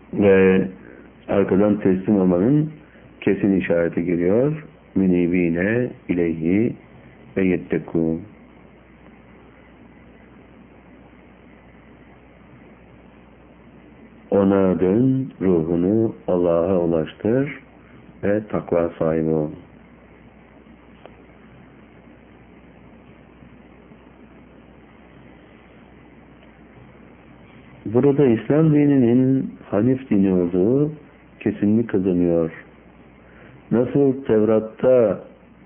Ve arkadan teslim olmanın kesin işareti geliyor. Münibine ileyhi ve yettekûn. Ona dön, ruhunu Allah'a ulaştır ve takva sahibi ol. Burada İslam dininin Hanif dini olduğu kesinlik kazanıyor. Nasıl Tevrat'ta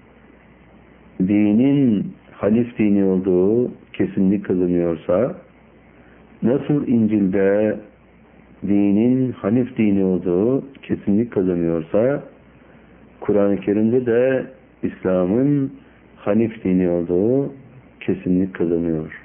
dinin Hanif dini olduğu kesinlik kazanıyorsa, nasıl İncil'de dinin Hanif dini olduğu kesinlik kazanıyorsa, Kur'an-ı Kerim'de de İslam'ın Hanif dini olduğu kesinlik kazanıyor.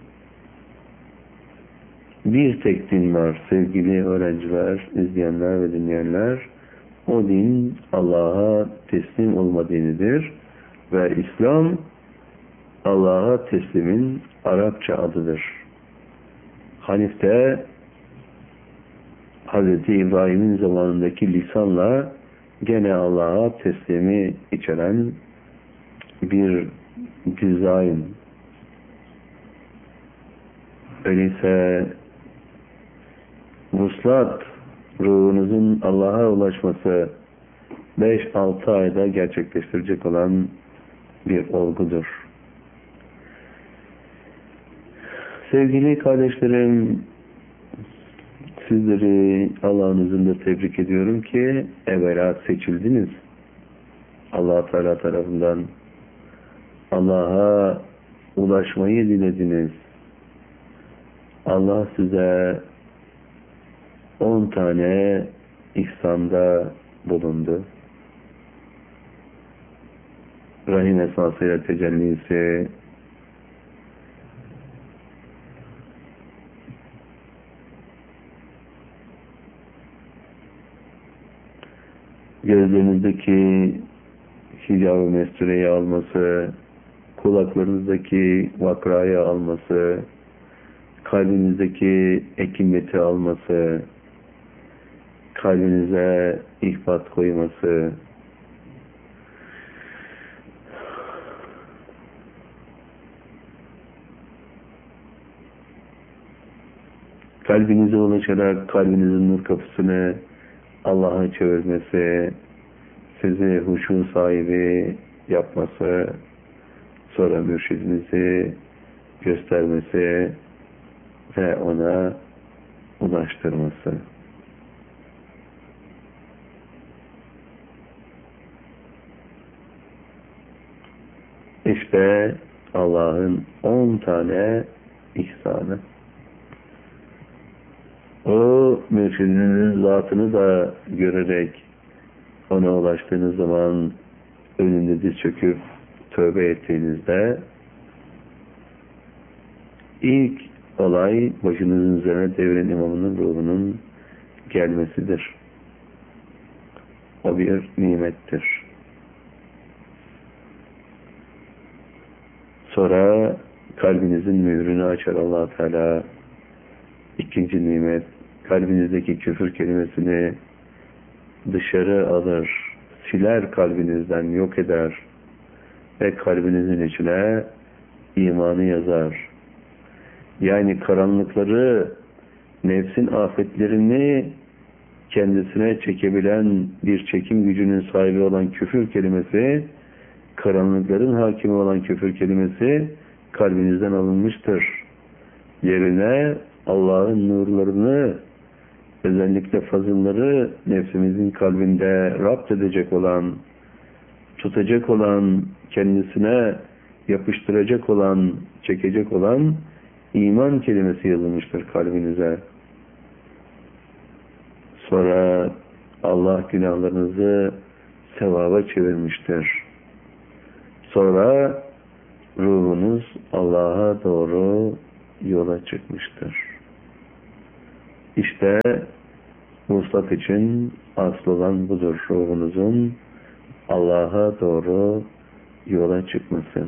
Bir tek din var sevgili öğrenciler, izleyenler ve dinleyenler. O din Allah'a teslim olma dinidir. Ve İslam Allah'a teslimin Arapça adıdır. Hanif'te Hz. İbrahim'in zamanındaki lisanla gene Allah'a teslimi içeren bir dizayn. Öyleyse vuslat, ruhunuzun Allah'a ulaşması 5-6 ayda gerçekleştirecek olan bir olgudur. Sevgili kardeşlerim, sizleri Allah'ın izniyle tebrik ediyorum ki evvela seçildiniz. Allah Teala tarafından Allah'a ulaşmayı dilediniz. Allah size 10 tane ihsanda bulundu. Rahim esmasıyla tecellisi, gözlerinizdeki hicab-ı mestureyi alması, kulaklarınızdaki vakrayı alması, kalbinizdeki ekimeti alması, kalbinize ihbat koyması, kalbinize ulaşarak kalbinizin nur kapısını Allah'a çevirmesi, sizi huşu sahibi yapması, sonra mürşidinizi göstermesi ve ona ulaştırması. İşte Allah'ın 10 tane ihsanı. O mürşidinizin zatını da görerek ona ulaştığınız zaman önünde diz çöküp tövbe ettiğinizde ilk olay başınızın üzerine devrin imamının ruhunun gelmesidir. O bir nimettir. Sonra kalbinizin mührünü açar Allah Teala. İkinci nimet, kalbinizdeki küfür kelimesini dışarı alır, siler kalbinizden, yok eder ve kalbinizin içine imanı yazar. Yani karanlıkları, nefsin afetlerini kendisine çekebilen bir çekim gücünün sahibi olan küfür kelimesi, karanlıkların hakimi olan küfür kelimesi kalbinizden alınmıştır. Yerine Allah'ın nurlarını, özellikle fazılları nefsimizin kalbinde rapt edecek olan, tutacak olan, kendisine yapıştıracak olan, çekecek olan iman kelimesi yazılmıştır kalbinize. Sonra Allah günahlarınızı sevaba çevirmiştir. Sonra ruhunuz Allah'a doğru yola çıkmıştır. İşte vuslat için asıl olan budur, ruhunuzun Allah'a doğru yola çıkması.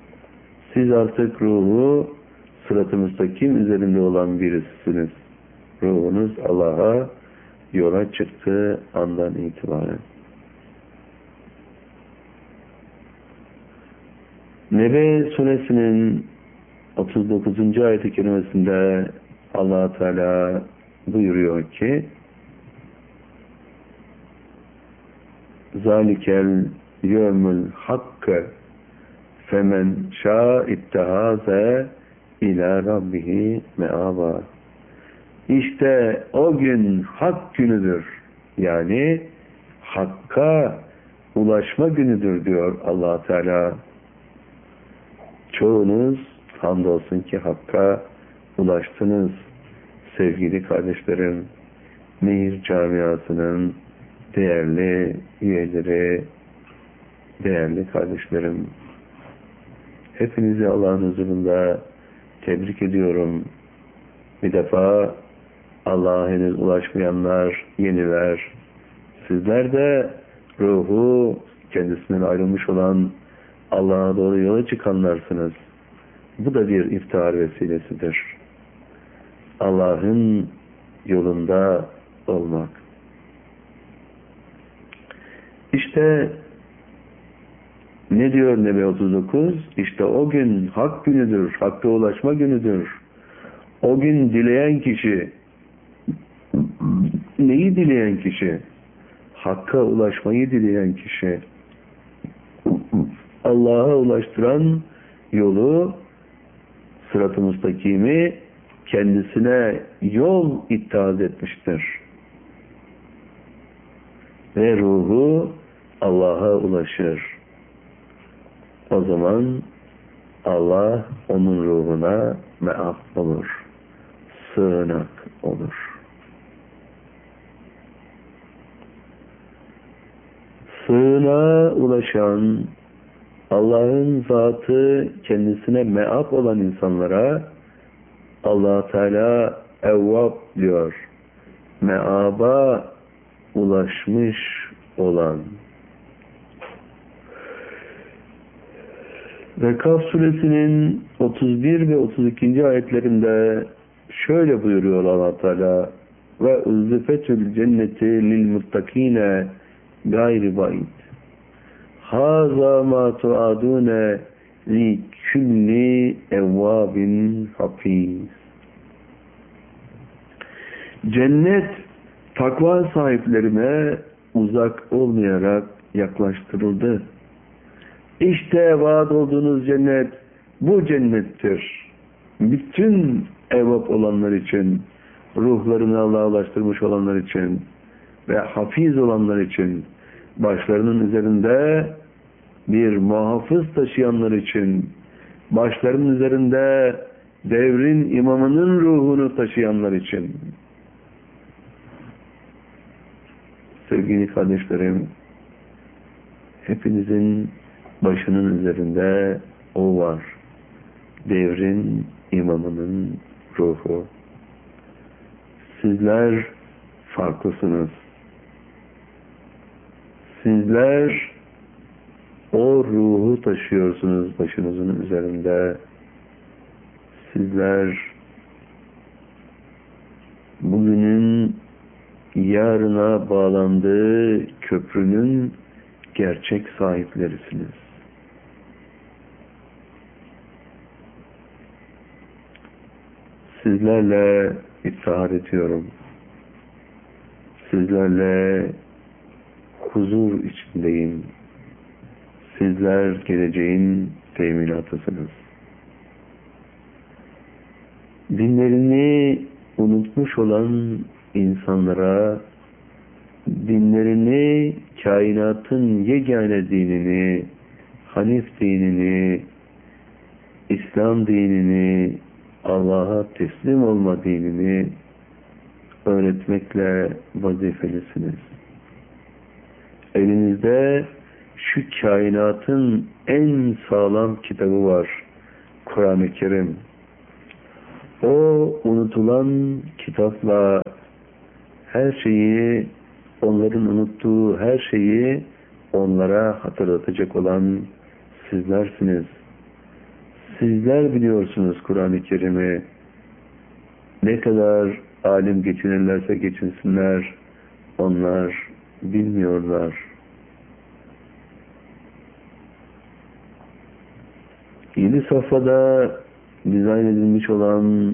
Siz artık ruhu sırat-ı müstakim üzerinde olan birisiniz. Ruhunuz Allah'a yola çıktığı andan itibaren. Nebe suresinin 39. ayet-i kerimesinde Allah Teala buyuruyor ki zalikel yevmül hakkı femen şâ ittehaze ila rabbihi me'aba. İşte o gün hak günüdür. Yani hakka ulaşma günüdür diyor Allah Teala. Çoğunuz hamdolsun ki hakka ulaştınız sevgili kardeşlerim. Mehir camiasının değerli üyeleri, değerli kardeşlerim. Hepinizi Allah'ın huzurunda tebrik ediyorum. Bir defa Allah'a henüz ulaşmayanlar, yeniler. Sizler de ruhu kendisinden ayrılmış olan Allah'a doğru yola çıkanlarsınız. Bu da bir iftihar vesilesidir. Allah'ın yolunda olmak. İşte ne diyor Nebe 39? İşte o gün hak günüdür, hakka ulaşma günüdür. O gün dileyen kişi, neyi dileyen kişi? Hakka ulaşmayı dileyen kişi. Allah'a ulaştıran yolu, sırat-ı müstakimi kendisine yol ittihaz etmiştir. Ve ruhu Allah'a ulaşır. O zaman Allah onun ruhuna meaf olur. Sığınak olur. Sığınağa ulaşan, Allah'ın zatı kendisine meaf olan insanlara Allah Teala Evvab diyor. Meaba ulaşmış olan. Ve Kaf suresinin 31 ve 32. ayetlerinde şöyle buyuruyor Allah Teala: ve uzlifetül cenneti lil muttakine gayri ba'id. Haza ma tuadune li kulli evvabin hafiz. Cennet takva sahiplerine uzak olmayarak yaklaştırıldı. İşte vaat olduğunuz cennet bu cennettir. Bütün evvab olanlar için, ruhlarını Allah'a ulaştırmış olanlar için ve hafiz olanlar için, başlarının üzerinde bir muhafız taşıyanlar için, başlarının üzerinde devrin imamının ruhunu taşıyanlar için. Sevgili kardeşlerim, hepinizin başının üzerinde o var. Devrin imamının ruhu. Sizler farklısınız. Sizler o ruhu taşıyorsunuz başınızın üzerinde. Sizler bugünün yarına bağlandığı köprünün gerçek sahiplerisiniz. Sizlerle iftihar ediyorum. Sizlerle huzur içindeyim. Sizler geleceğin teminatısınız. Dinlerini unutmuş olan insanlara, dinlerini, kainatın yegane dinini, Hanif dinini, İslam dinini, Allah'a teslim olma dinini öğretmekle vazifelisiniz. Elinizde şu kainatın en sağlam kitabı var, Kur'an-ı Kerim. O unutulan kitapla her şeyi, onların unuttuğu her şeyi onlara hatırlatacak olan sizlersiniz. Sizler biliyorsunuz Kur'an-ı Kerim'i ne kadar alim geçinirlerse geçinsinler, onlar bilmiyorlar. Yedi safhada dizayn edilmiş olan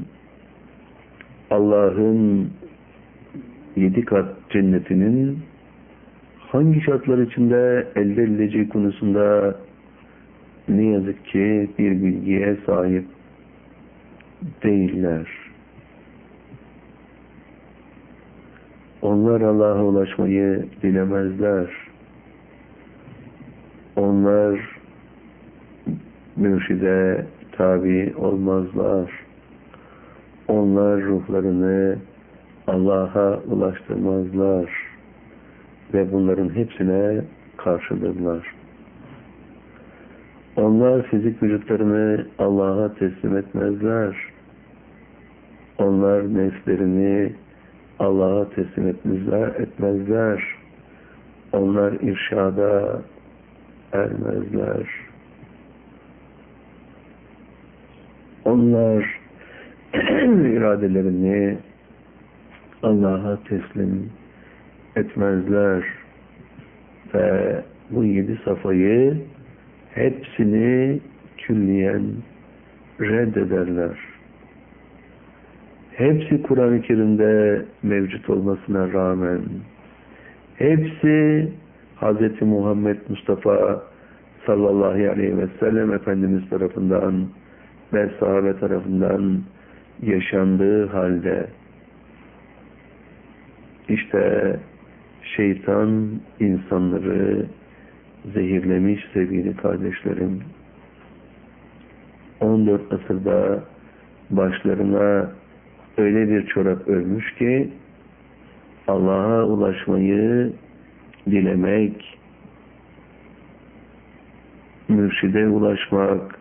Allah'ın 7 kat cennetinin hangi şartlar içinde elde edileceği konusunda ne yazık ki bir bilgiye sahip değiller. Onlar Allah'a ulaşmayı dilemezler. Onlar mürşide tabi olmazlar. Onlar ruhlarını Allah'a ulaştırmazlar ve bunların hepsine karşıdırlar. Onlar fizik vücutlarını Allah'a teslim etmezler. Onlar nefslerini Allah'a teslim etmezler. Onlar irşada ermezler. Onlar iradelerini Allah'a teslim etmezler. Ve bu 7 safayı hepsini külliyen reddederler. Hepsi Kur'an-ı Kerim'de mevcut olmasına rağmen, hepsi Hz. Muhammed Mustafa sallallahu aleyhi ve sellem Efendimiz tarafından ve sahabe tarafından yaşandığı halde, işte şeytan insanları zehirlemiş sevgili kardeşlerim. 14 asırda başlarına öyle bir çorap örmüş ki Allah'a ulaşmayı dilemek, mürşide ulaşmak,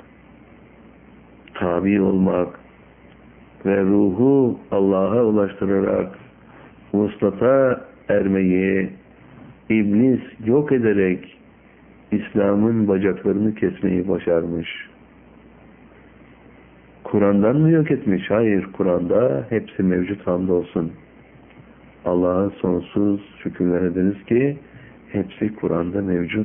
tabi olmak ve ruhu Allah'a ulaştırarak vuslata ermeyi iblis yok ederek İslam'ın bacaklarını kesmeyi başarmış. Kur'an'dan mı yok etmiş? Hayır, Kur'an'da hepsi mevcut, hamdolsun. Allah'a sonsuz şükürler ederiz ki hepsi Kur'an'da mevcut.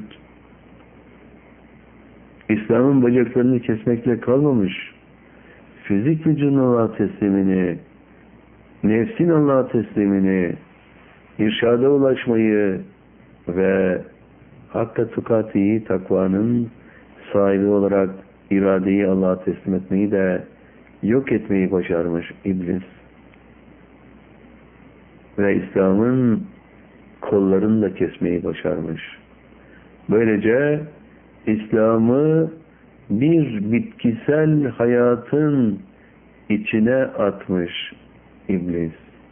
İslam'ın bacaklarını kesmekle kalmamış. Fizik vücudun Allah'a teslimini, nefsin Allah'a teslimini, irşada ulaşmayı ve hakka tukatiyi, takvanın sahibi olarak iradeyi Allah'a teslim etmeyi de yok etmeyi başarmış iblis. Ve İslam'ın kollarını da kesmeyi başarmış. Böylece İslam'ı bir bitkisel hayatın içine atmış iblis.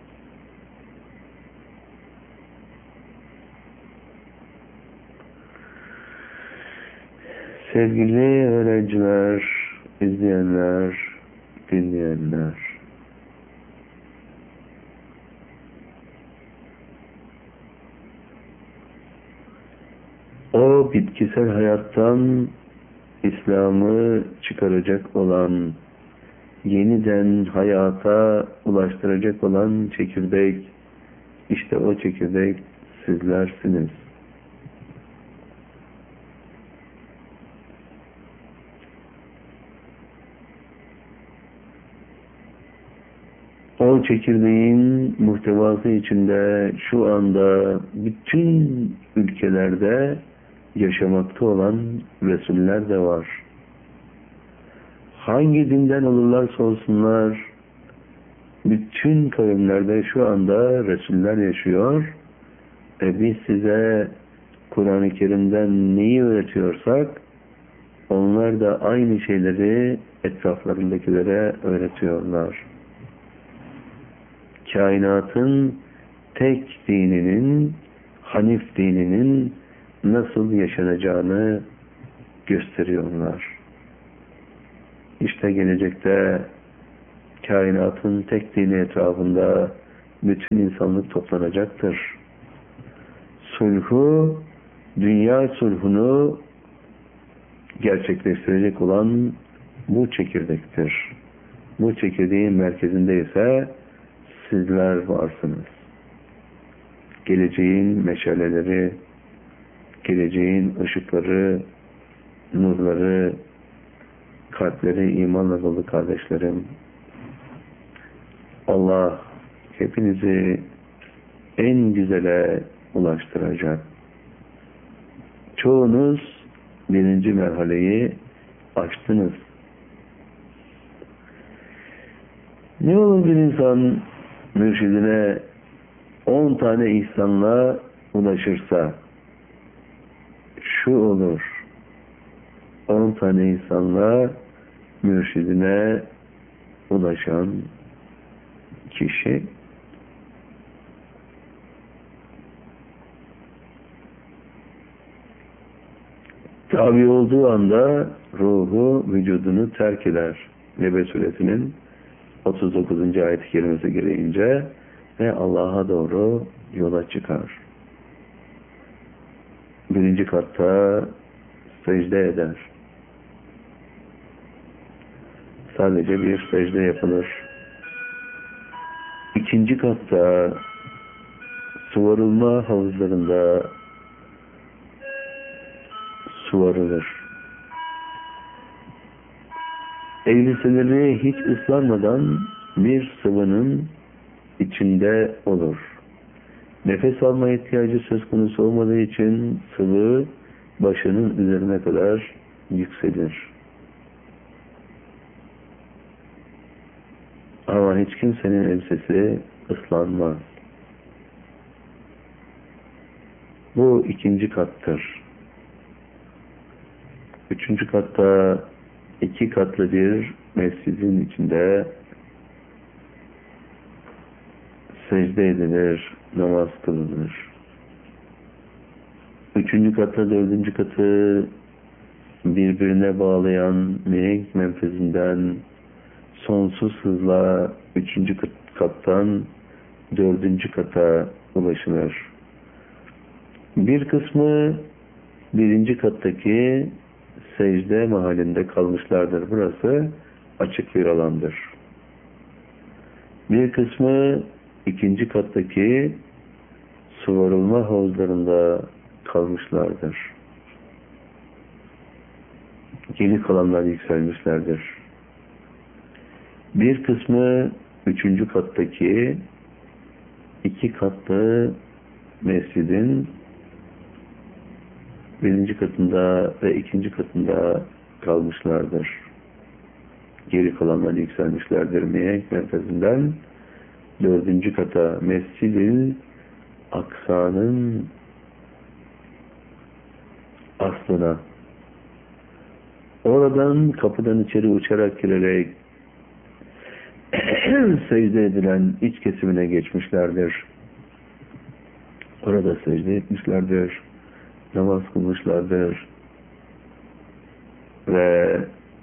Sevgili öğrenciler, izleyenler, dinleyenler, o bitkisel hayattan İslam'ı çıkaracak olan, yeniden hayata ulaştıracak olan çekirdek, işte o çekirdek sizlersiniz. O çekirdeğin muhtevası içinde şu anda bütün ülkelerde yaşamakta olan Resuller de var. Hangi dinden olurlarsa olsunlar, bütün kavimlerde şu anda Resuller yaşıyor. Biz size Kur'an-ı Kerim'den neyi öğretiyorsak, onlar da aynı şeyleri etraflarındakilere öğretiyorlar. Kainatın tek dininin, Hanif dininin nasıl yaşanacağını gösteriyorlar. İşte gelecekte kainatın tek dini etrafında bütün insanlık toplanacaktır. Sulhu, dünya sulhunu gerçekleştirecek olan bu çekirdektir. Bu çekirdeğin merkezinde ise sizler varsınız. Geleceğin meşaleleri, geleceğin ışıkları, nurları, kalpleri imanla dolu kardeşlerim. Allah hepinizi en güzele ulaştıracak. Çoğunuz birinci merhaleyi aştınız. Ne olur bir insan mürşidine 10 tane ihsanla ulaşırsa, şu olur: 10 tane ihsanla mürşidine ulaşan kişi tabi olduğu anda ruhu vücudunu terk eder. Nebe suresinin 39. ayet-i kerimesi gereğince ve Allah'a doğru yola çıkar. Birinci katta secde eder. Sadece bir secde yapılır. İkinci katta suvarılma havuzlarında suvarılır. Elbiseleri hiç ıslanmadan bir sıvının içinde olur. Nefes alma ihtiyacı söz konusu olmadığı için sıvı başının üzerine kadar yükselir. Ama hiç kimsenin elbisesi ıslanmaz. Bu ikinci kattır. Üçüncü katta 2 katlı bir mescidin içinde secde edilir, namaz kılınır. Üçüncü katta, dördüncü katı birbirine bağlayan mihenk menfezinden sonsuz hızla üçüncü kattan dördüncü kata ulaşılır. Bir kısmı birinci kattaki secde mahallinde kalmışlardır. Burası açık bir alandır. Bir kısmı ikinci kattaki suvarılma havuzlarında kalmışlardır. Geri kalanlar yükselmişlerdir. Bir kısmı üçüncü kattaki 2 katlı mescidin birinci katında ve ikinci katında kalmışlardır. Geri kalanlar yükselmişlerdir. Mihenk merkezinden 4. kata, Mescid-i Aksa'nın aslına. Oradan kapıdan içeri uçarak girerek secde edilen iç kesimine geçmişlerdir. Orada secde etmişlerdir. Namaz kılmışlardır. Ve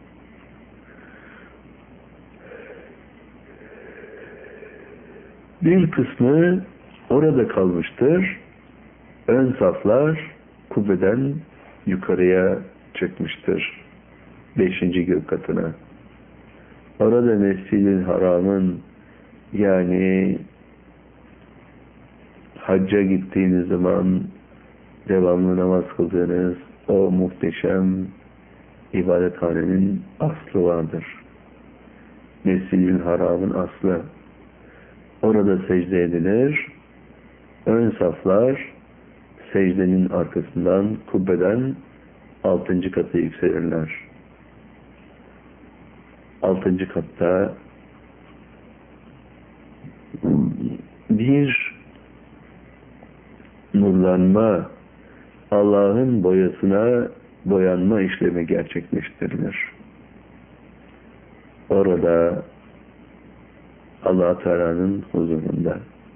bir kısmı orada kalmıştır. Ön saflar kubbeden yukarıya çıkmıştır. 5. gök katına. Orada Mescid-i Haram'ın, yani hacca gittiğiniz zaman devamlı namaz kıldığınız o muhteşem ibadethanenin aslı vardır. Mescid-i Haram'ın aslı. Orada secde edilir. Ön saflar secdenin arkasından, kubbeden 6. kata yükselirler. 6. katta bir nurlanma, Allah'ın boyasına boyanma işlemi gerçekleştirilir. Orada Allah Teala'nın huzurunda.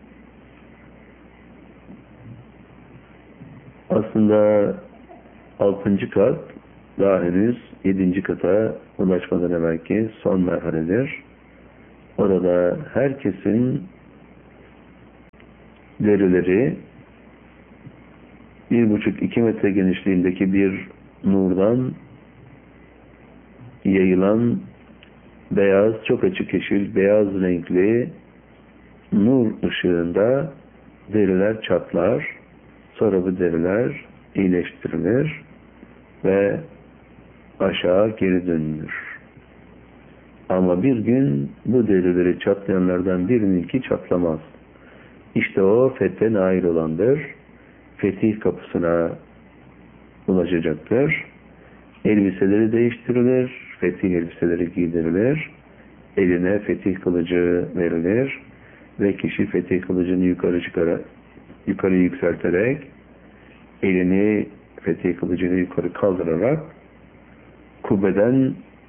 Aslında 6. kat daha henüz 7. kata ulaşmadan evvelki son merhaledir. Orada herkesin derileri 1,5-2 metre genişliğindeki bir nurdan yayılan beyaz, çok açık yeşil, beyaz renkli nur ışığında deriler çatlar. Sonra bu deriler iyileştirilir ve aşağı geri dönülür. Ama bir gün bu derileri çatlayanlardan birininki çatlamaz. İşte o fethe nail olandır. Fetih kapısına ulaşacaktır. Elbiseleri değiştirilir. Fetih elbiseleri giydirilir. Eline fetih kılıcı verilir. Ve kişi fetih kılıcını yukarı yükselterek elini fetih kılıcını yukarı kaldırarak kubbeden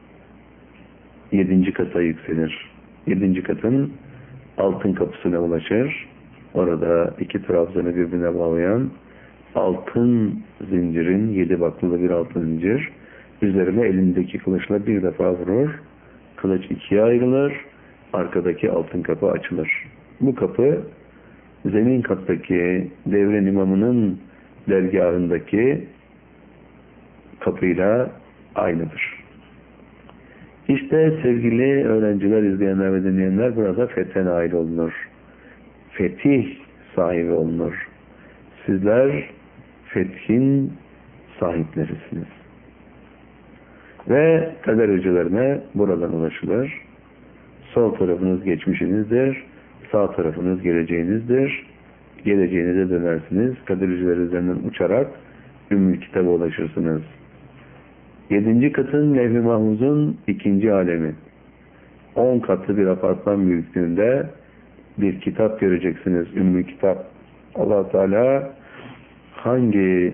7. kata yükselir. 7. katın altın kapısına ulaşır. Orada iki trabzanı birbirine bağlayan altın zincirin 7 baklalı bir altın zincir üzerine elindeki kılıçla bir defa vurur. Kılıç ikiye ayrılır. Arkadaki altın kapı açılır. Bu kapı zemin kattaki devrin imamının dergahındaki kapıyla aynıdır. İşte sevgili öğrenciler, izleyenler ve dinleyenler, burada fethe nail olunur. Fetih sahibi olunur. Sizler fethin sahiplerisiniz. Ve kader hocalarına buradan ulaşılır. Sol tarafınız geçmişinizdir. Sağ tarafınız geleceğinizdir. Geleceğinize dönersiniz. Kader hocaları üzerinden uçarak Ümmül Kitab'a ulaşırsınız. 7. katın Levh-i Mahfuz'un 2. alemi. 10 katlı bir apartman büyüklüğünde bir kitap göreceksiniz. Ümmül Kitap. Allah Teala hangi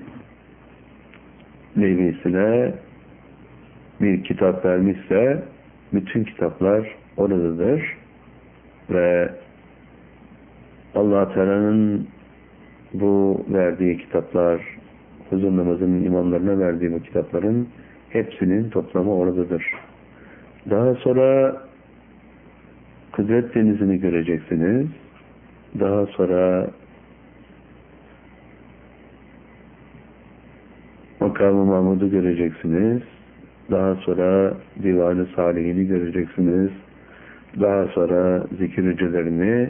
levhisine bir kitap vermişse bütün kitaplar oradadır. Ve Allah Teala'nın bu verdiği kitaplar, huzur namazının imamlarına verdiği bu kitapların hepsinin toplamı oradadır. Daha sonra Kudret Denizi'ni göreceksiniz. Daha sonra Makam-ı Mahmud'u göreceksiniz. Daha sonra Divan-ı Salihini göreceksiniz. Daha sonra zikir hücrelerini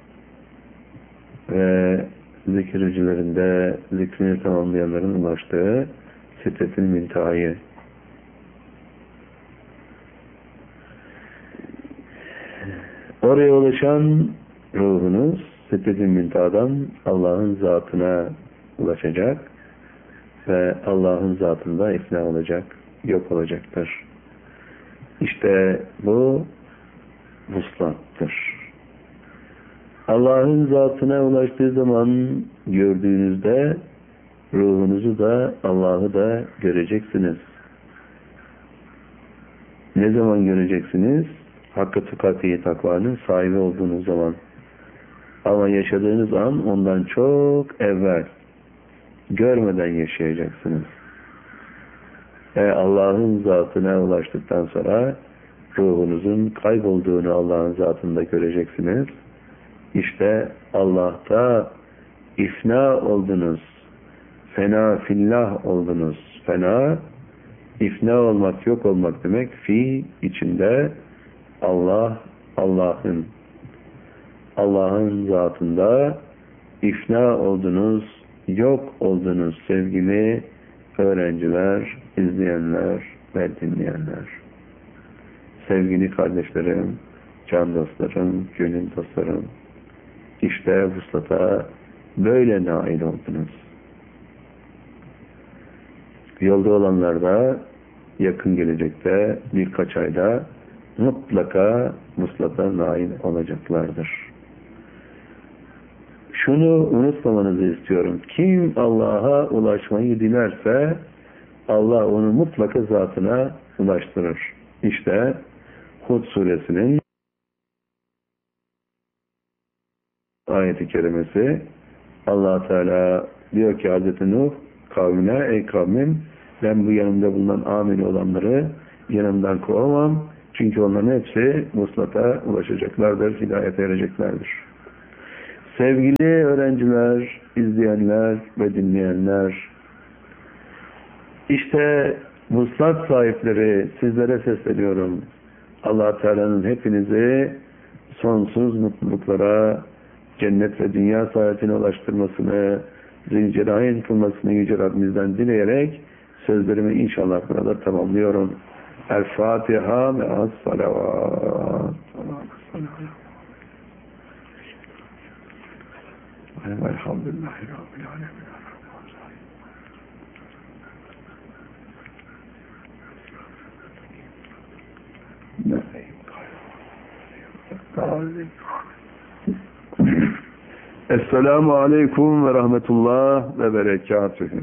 ve zikir hücrelerinde zikrini tamamlayanların ulaştığı Sidret-i Münteha'yı. Oraya ulaşan ruhunuz Sidret-i Münteha'dan Allah'ın zatına ulaşacak ve Allah'ın zatında ifna olacak, yok olacaktır. İşte bu vuslattır. Allah'ın zatına ulaştığı zaman gördüğünüzde ruhunuzu da Allah'ı da göreceksiniz. Ne zaman göreceksiniz? Hakkı tukatiye takvanın sahibi olduğunuz zaman. Ama yaşadığınız an ondan çok evvel. Görmeden yaşayacaksınız. Allah'ın zatına ulaştıktan sonra ruhunuzun kaybolduğunu Allah'ın zatında göreceksiniz. İşte Allah'ta ifna oldunuz. Fena fillah oldunuz. Fena, ifna olmak, yok olmak demek. Fi içinde Allah, Allah'ın zatında ifna oldunuz, yok oldunuz sevgili öğrenciler, izleyenler ve dinleyenler. Sevgili kardeşlerim, can dostlarım, gönül dostlarım, işte vuslata böyle nail oldunuz. Yolda olanlar da yakın gelecekte birkaç ayda mutlaka vuslata nail olacaklardır. Şunu unutmamanızı istiyorum. Kim Allah'a ulaşmayı dilerse Allah onu mutlaka zatına ulaştırır. İşte Hud suresinin ayet-i kerimesi, Allah Teala diyor ki Hz. Nuh kavmine, ey kavmim, ben bu yanımda bulunan amil olanları yanımdan kovamam. Çünkü onların hepsi vuslata ulaşacaklardır, hidayete ereceklerdir. Sevgili öğrenciler, izleyenler ve dinleyenler, işte vuslat sahipleri, sizlere sesleniyorum. Allah Teala'nın hepinizi sonsuz mutluluklara, cennet ve dünya saadetine ulaştırmasını, zilcelain kılmasını Yüce Rabbimizden dileyerek sözlerimi inşallah burada tamamlıyorum. El-Fatiha ve as-salavat. Elhamdülillahi Rabbil alemin. Esselamu aleyküm ve rahmetullah ve berekatühü.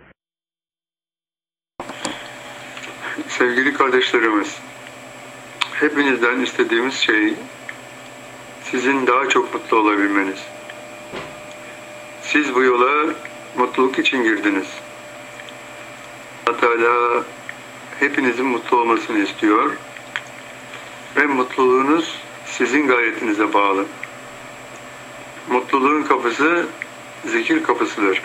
Sevgili kardeşlerimiz, hepinizden istediğimiz şey sizin daha çok mutlu olabilmeniz. Siz bu yola mutluluk için girdiniz. Allah Teala hepinizin mutlu olmasını istiyor ve mutluluğunuz sizin gayretinize bağlı. Mutluluğun kapısı zikir kapısıdır.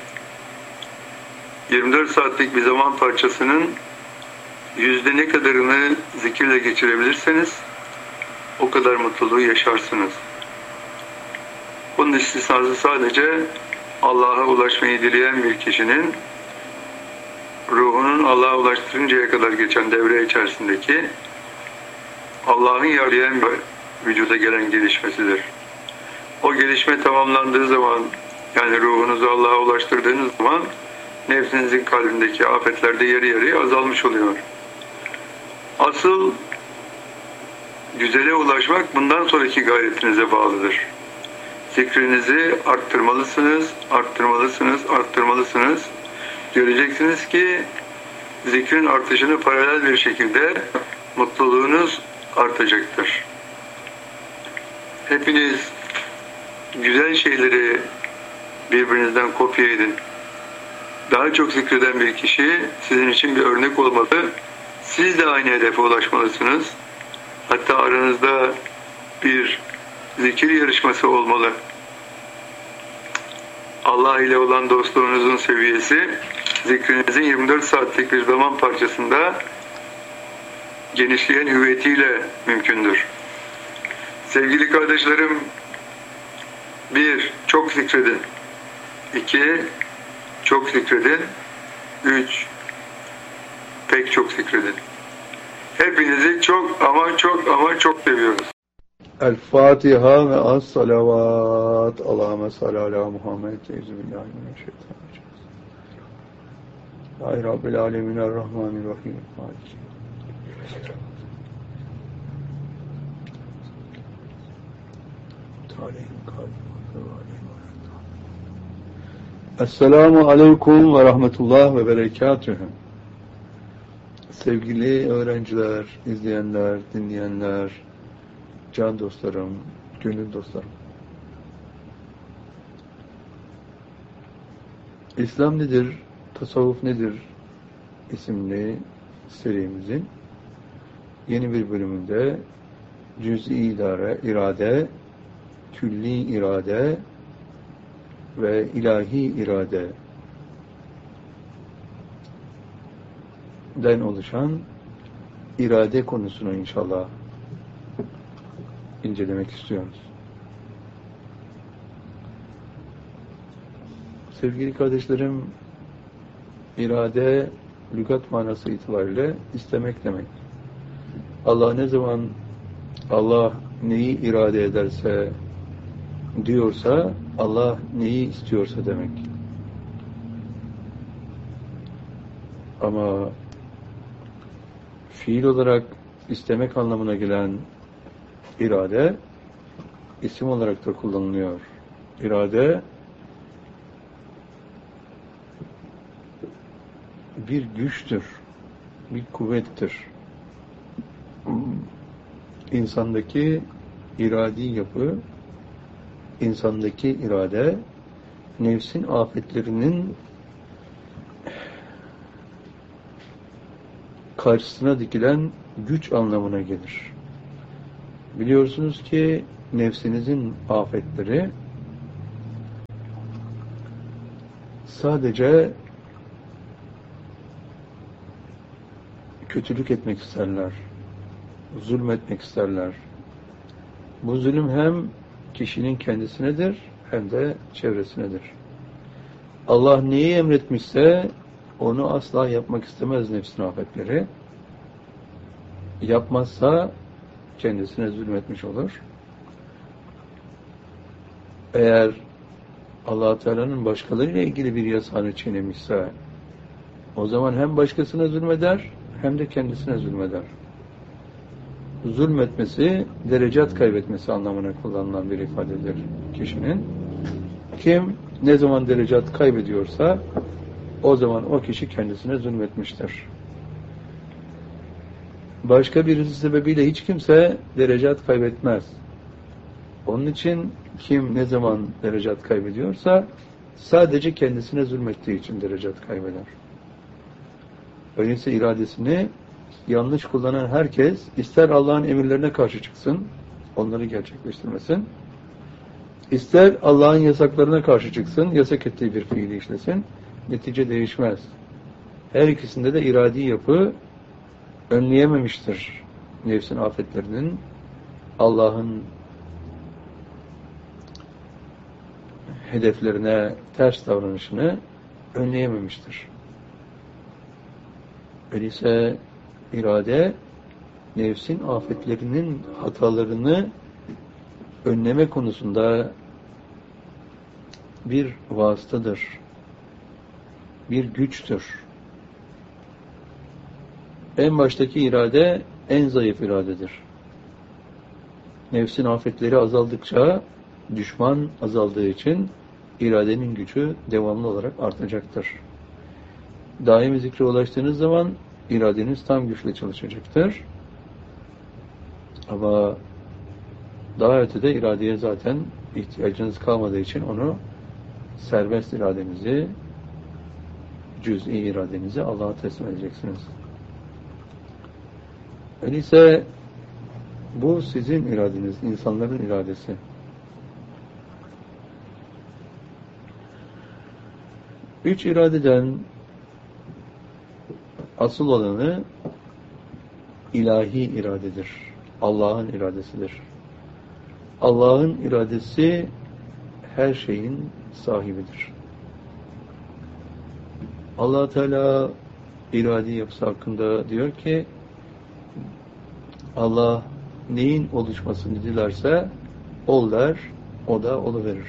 24 saatlik bir zaman parçasının yüzde ne kadarını zikirle geçirebilirseniz o kadar mutluluğu yaşarsınız. Bunun istisnası sadece Allah'a ulaşmayı dileyen bir kişinin ruhunun Allah'a ulaştırıncaya kadar geçen devre içerisindeki Allah'ın yarlayan vücuda gelen gelişmesidir. O gelişme tamamlandığı zaman, yani ruhunuzu Allah'a ulaştırdığınız zaman nefsinizin kalbindeki afetler de yarı yarıya azalmış oluyor. Asıl güzele ulaşmak bundan sonraki gayretinize bağlıdır. Zikrinizi arttırmalısınız, arttırmalısınız, arttırmalısınız. Göreceksiniz ki zikrin artışını paralel bir şekilde mutluluğunuz artacaktır. Hepiniz güzel şeyleri birbirinizden kopya edin. Daha çok zikreden bir kişi sizin için bir örnek olmalı. Siz de aynı hedefe ulaşmalısınız. Hatta aranızda bir zikir yarışması olmalı. Allah ile olan dostluğunuzun seviyesi zikrinizin 24 saatlik bir zaman parçasında genişleyen hüviyetiyle mümkündür. Sevgili kardeşlerim, 1. Çok zikredin. 2. Çok zikredin. 3. Pek çok zikredin. Hepinizi çok ama çok ama çok seviyoruz. El-Fatiha ve as-salavat. Allahümme salli ala Muhammed. Euzubillahimineşşeytanirracim. Ya Rabbil alemin er-Rahmanirrahim. Esselamu aleyküm ve rahmetullah ve berekatühü. Sevgili öğrenciler, izleyenler, dinleyenler, can dostlarım, gönül dostlarım. İslam nedir, tasavvuf nedir isimli serimizin yeni bir bölümünde cüz'i irade, külli irade ve ilahi irade den oluşan irade konusunu inşallah incelemek istiyoruz. Sevgili kardeşlerim, irade lügat manası itibariyle istemek demek. Allah ne zaman Allah neyi irade ederse diyorsa Allah neyi istiyorsa demek. Ama fiil olarak istemek anlamına gelen irade isim olarak da kullanılıyor. İrade bir güçtür, bir kuvvettir. İnsandaki iradi yapı, insandaki irade, nefsin afetlerinin karşısına dikilen güç anlamına gelir. Biliyorsunuz ki nefsinizin afetleri sadece kötülük etmek isterler, zulmetmek isterler. Bu zulüm hem kişinin kendisinedir hem de çevresindedir. Allah neyi emretmişse onu asla yapmak istemez nefsin afetleri. Yapmazsa kendisine zulmetmiş olur. Eğer Allah Teala'nın başkalarıyla ilgili bir yasağını çiğnemişse o zaman hem başkasına zulmeder hem de kendisine zulmeder. Zulmetmesi, derecat kaybetmesi anlamına kullanılan bir ifadedir kişinin. Kim ne zaman derecat kaybediyorsa o zaman o kişi kendisine zulmetmiştir. Başka birisi sebebiyle hiç kimse derecat kaybetmez. Onun için kim ne zaman derecat kaybediyorsa sadece kendisine zulmettiği için derecat kaybeder. Öyleyse iradesini yanlış kullanan herkes ister Allah'ın emirlerine karşı çıksın, onları gerçekleştirmesin, ister Allah'ın yasaklarına karşı çıksın, yasak ettiği bir fiili işlesin, netice değişmez. Her ikisinde de iradi yapı önleyememiştir nefsin afetlerinin, Allah'ın hedeflerine ters davranışını önleyememiştir. Öyleyse irade, nefsin afetlerinin hatalarını önleme konusunda bir vasıtadır, bir güçtür. En baştaki irade en zayıf iradedir. Nefsin afetleri azaldıkça düşman azaldığı için iradenin gücü devamlı olarak artacaktır. Daimi zikre ulaştığınız zaman iradeniz tam güçle çalışacaktır. Ama daha ötede iradeye zaten ihtiyacınız kalmadığı için onu serbest iradenizi, cüz'i iradenizi Allah'a teslim edeceksiniz. Öyleyse bu sizin iradeniz, insanların iradesi. Üç iradeden asıl olanı ilahi iradedir. Allah'ın iradesidir. Allah'ın iradesi her şeyin sahibidir. Allah Teala iradi yapısı hakkında diyor ki Allah neyin oluşmasını dilerse ol der, o da oluverir.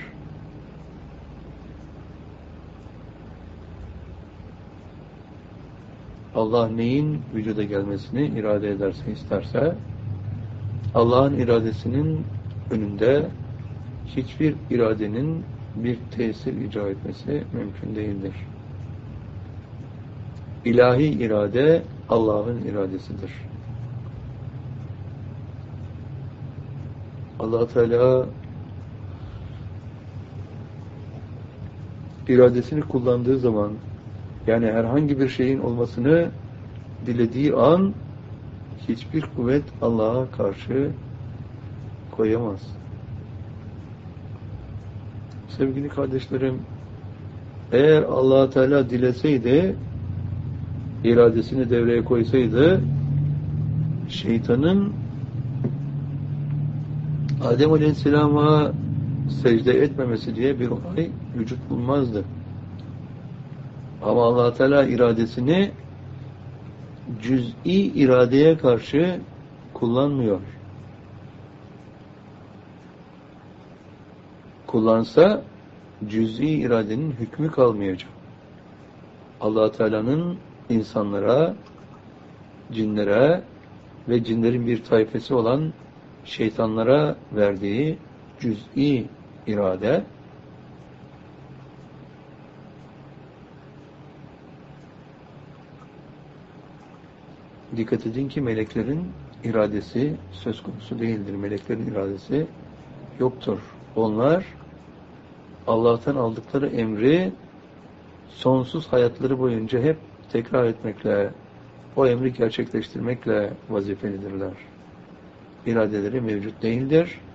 Allah neyin vücuda gelmesini irade ederse, isterse, Allah'ın iradesinin önünde hiçbir iradenin bir tesir icra etmesi mümkün değildir. İlahi irade Allah'ın iradesidir. Allah Teala iradesini kullandığı zaman, yani herhangi bir şeyin olmasını dilediği an hiçbir kuvvet Allah'a karşı koyamaz. Sevgili kardeşlerim, eğer Allah Teala dileseydi, iradesini devreye koysaydı, şeytanın Adem Aleyhisselam'a secde etmemesi diye bir olay vücut bulmazdı. Ama Allah Teala iradesini cüz'i iradeye karşı kullanmıyor. Kullansa cüz'i iradenin hükmü kalmayacak. Allah Teala'nın insanlara, cinlere ve cinlerin bir tayfesi olan şeytanlara verdiği cüz'i irade dikkat edin ki meleklerin iradesi söz konusu değildir. Meleklerin iradesi yoktur. Onlar Allah'tan aldıkları emri sonsuz hayatları boyunca hep tekrar etmekle, o emri gerçekleştirmekle vazifelidirler. İradeleri mevcut değildir.